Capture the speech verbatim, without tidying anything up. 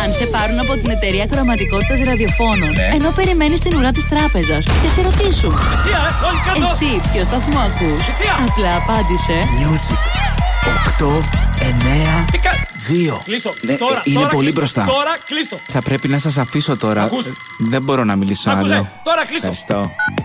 αν σε πάρουν από την εταιρεία χρωματικότητας ραδιοφώνων, ναι. ενώ περιμένεις την ουρά της τράπεζας και σε ρωτήσουν. Χριστία, όλοι κάτω! Εσύ ποιο σταθμό ακούς? Χριστία! Απλά απάντησε. Music οκτώ εννέα δύο. Κλείστο. Ναι, Τώρα, είναι τώρα, πολύ κλείστο. μπροστά. Τώρα κλείστο. Θα πρέπει να σας αφήσω τώρα. Ακούς. Δεν μπορώ να μιλήσω Άκουσε. άλλο. Τώρα κλείστο. Ευχαριστώ.